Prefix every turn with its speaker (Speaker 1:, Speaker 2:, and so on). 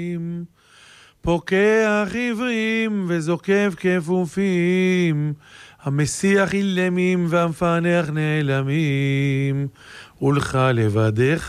Speaker 1: פוקח עברים וזוקף כפופים, המסיח אילמים והמפענח נעלמים, ולך לבדך